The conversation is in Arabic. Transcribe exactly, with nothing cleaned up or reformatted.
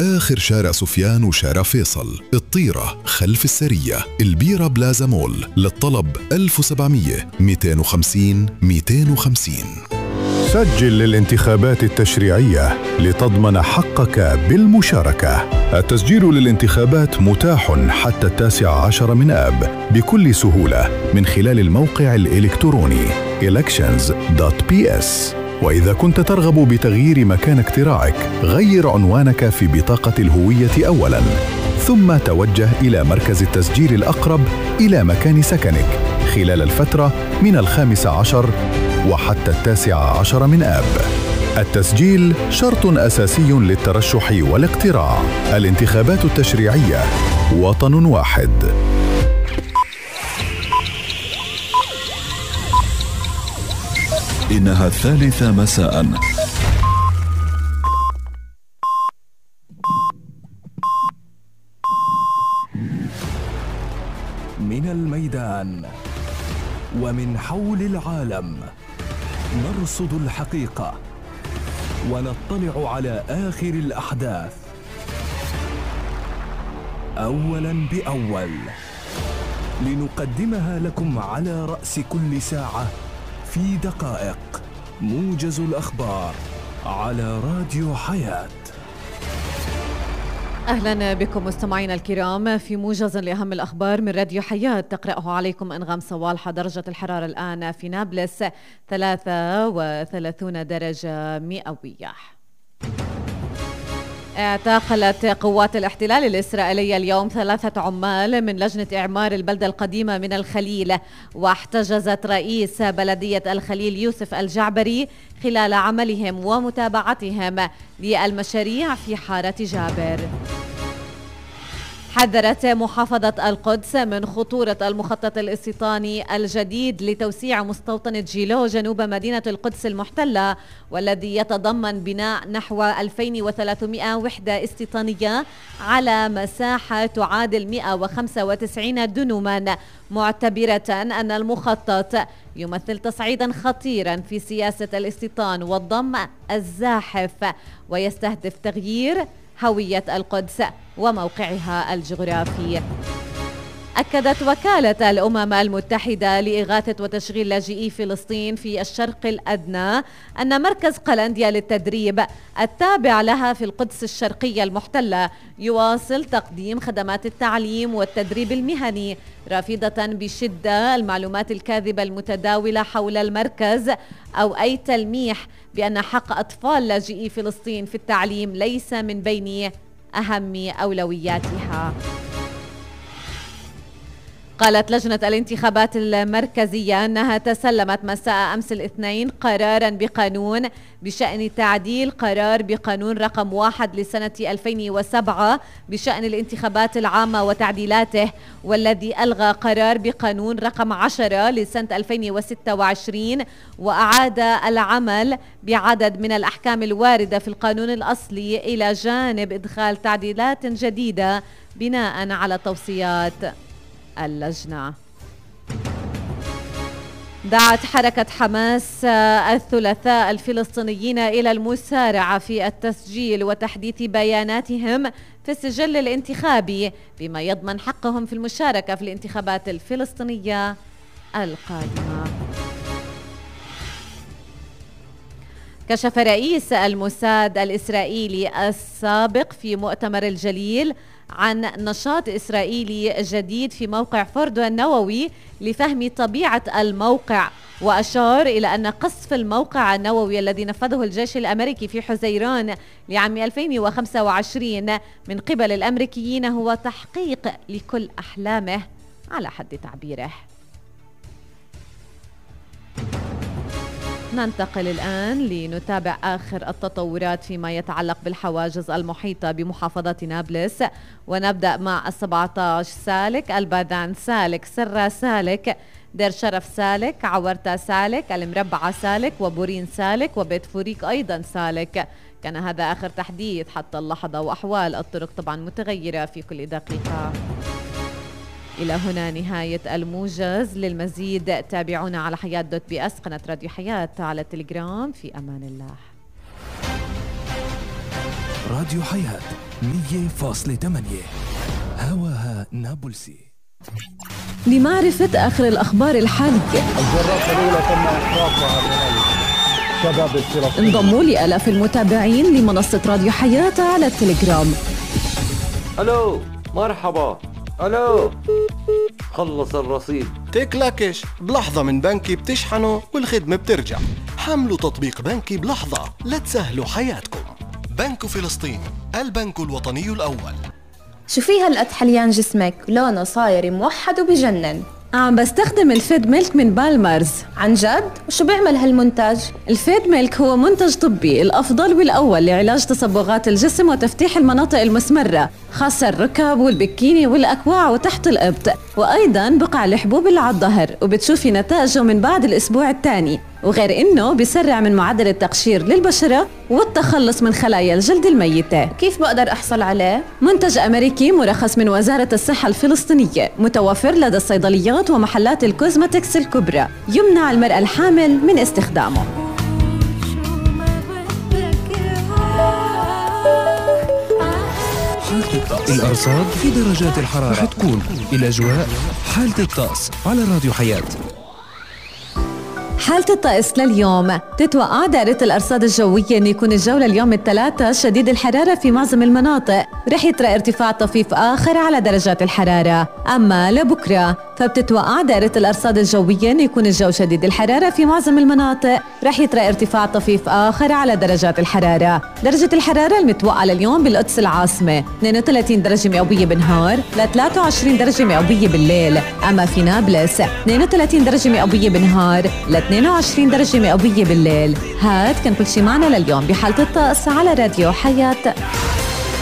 آخر شارع سفيان وشارع فيصل، الطيرة خلف السرية، البيرة بلازا مول. للطلب ألف وسبعمية مئتين وخمسين مئتين وخمسين. سجل للانتخابات التشريعية لتضمن حقك بالمشاركة. التسجيل للانتخابات متاح حتى التاسع عشر من آب بكل سهولة من خلال الموقع الإلكتروني elections دوت بي إس. وإذا كنت ترغب بتغيير مكان اقتراعك، غير عنوانك في بطاقة الهوية أولاً، ثم توجه إلى مركز التسجيل الأقرب إلى مكان سكنك خلال الفترة من الخامس عشر وحتى التاسع عشر من آب. التسجيل شرط أساسي للترشح والاقتراع. الانتخابات التشريعية، وطن واحد. إنها الثالثة مساء. من الميدان ومن حول العالم نرصد الحقيقة ونطلع على آخر الأحداث أولاً بأول، لنقدمها لكم على رأس كل ساعة في دقائق. موجز الأخبار على راديو حياة. أهلا بكم مستمعينا الكرام في موجز لأهم الأخبار من راديو حياة، تقرأه عليكم أنغام صوالحة. درجة الحرارة الآن في نابلس ثلاثة وثلاثين درجة مئوية. اعتقلت قوات الاحتلال الإسرائيلية اليوم ثلاثة عمال من لجنة إعمار البلدة القديمة من الخليل، واحتجزت رئيس بلدية الخليل يوسف الجعبري خلال عملهم ومتابعتهم للمشاريع في حارة جابر. حذرت محافظة القدس من خطورة المخطط الاستيطاني الجديد لتوسيع مستوطنة جيلو جنوب مدينة القدس المحتلة، والذي يتضمن بناء نحو ألفين وثلاثمئة وحدة استيطانية على مساحة تعادل مئة وخمسة وتسعين دنوما، معتبرة أن المخطط يمثل تصعيدا خطيرا في سياسة الاستيطان والضم الزاحف، ويستهدف تغيير هوية القدس وموقعها الجغرافي. أكدت وكالة الأمم المتحدة لإغاثة وتشغيل لاجئي فلسطين في الشرق الأدنى أن مركز قلنديا للتدريب التابع لها في القدس الشرقية المحتلة يواصل تقديم خدمات التعليم والتدريب المهني، رافضة بشدة المعلومات الكاذبة المتداولة حول المركز أو أي تلميح بأن حق أطفال لاجئي فلسطين في التعليم ليس من بين أهم أولوياتها. قالت لجنة الانتخابات المركزية أنها تسلمت مساء أمس الاثنين قراراً بقانون بشأن تعديل قرار بقانون رقم واحد لسنة ألفين وسبعة بشأن الانتخابات العامة وتعديلاته، والذي ألغى قرار بقانون رقم عشرة لسنة ألفين وستة وعشرين وأعاد العمل بعدد من الأحكام الواردة في القانون الأصلي إلى جانب إدخال تعديلات جديدة بناء على توصيات اللجنة. دعت حركة حماس الثلاثاء الفلسطينيين إلى المسارعة في التسجيل وتحديث بياناتهم في السجل الانتخابي بما يضمن حقهم في المشاركة في الانتخابات الفلسطينية القادمة. كشف رئيس الموساد الإسرائيلي السابق في مؤتمر الجليل عن نشاط إسرائيلي جديد في موقع فوردو النووي لفهم طبيعة الموقع، وأشار إلى أن قصف الموقع النووي الذي نفذه الجيش الأمريكي في حزيران لعام ألفين وخمسة وعشرين من قبل الأمريكيين هو تحقيق لكل أحلامه على حد تعبيره. ننتقل الآن لنتابع آخر التطورات فيما يتعلق بالحواجز المحيطة بمحافظة نابلس، ونبدأ مع السبعة عشر سالك، الباذان سالك، سرة سالك، دير شرف سالك، عورتا سالك، المربعة سالك، وبورين سالك، وبيت فوريك أيضا سالك. كان هذا آخر تحديث حتى اللحظة، وأحوال الطرق طبعا متغيرة في كل دقيقة. إلى هنا نهاية الموجز. للمزيد تابعونا على حياة دوت بي اس، قناة راديو حياة على التليجرام. في أمان الله. راديو حياة مية فاصلة ثمانية هواها نابلسي. لمعرفة آخر الأخبار الحالية الجرات الأولى تم إخراجها من الشباب الفلسطيني. انضموا لآلاف المتابعين لمنصة راديو حياة على التليجرام. ألو مرحبا. ألو خلص الرصيد. تكلكش بلحظة من بنكي بتشحنه والخدمة بترجع. حملوا تطبيق بنكي بلحظة لتسهلوا حياتكم. بنك فلسطين، البنك الوطني الأول. شو في هالقد حليان جسمك؟ لونه صاير موحد وبجنن. عم بستخدم الفيد ميلك من بالمرز. عن جد؟ وشو بيعمل هالمنتج؟ الفيد ميلك هو منتج طبي الأفضل والأول لعلاج تصبغات الجسم وتفتيح المناطق المسمرة، خاصة الركب والبكيني والأكواع وتحت الإبط، وأيضاً بقع الحبوب اللي على الظهر، وبتشوفي نتائجه من بعد الأسبوع الثاني. وغير إنه بيسرع من معدل التقشير للبشرة والتخلص من خلايا الجلد الميتة. كيف بقدر أحصل عليه؟ منتج أمريكي مرخص من وزارة الصحة الفلسطينية، متوفر لدى الصيدليات ومحلات الكوزماتكس الكبرى، يمنع المرأة الحامل من استخدامه. حالة الطقس. الأرصاد في درجات الحرارة رح تكون الأجواء حالة الطقس على راديو حياة. حالة الطقس لليوم، تتوقع دائرة الأرصاد الجوية أن يكون الجو لليوم الثلاثاء شديد الحرارة في معظم المناطق، رح يطرأ ارتفاع طفيف آخر على درجات الحرارة. أما لبكرة فبتتوقع دائرة الأرصاد الجوية أن يكون الجو شديد الحرارة في معظم المناطق، رح يطرأ ارتفاع طفيف آخر على درجات الحرارة. درجة الحرارة المتوقعة لليوم بالقدس العاصمة اثنين وثلاثين درجة مئوية بالنهار ل ثلاثة وعشرين درجة مئوية بالليل، أما في نابلس اثنين وثلاثين درجة مئوية بالنهار ل اثنين وعشرين درجة مئوية بالليل. هاد كان كل شي معنا لليوم بحالة الطقس على راديو حياة.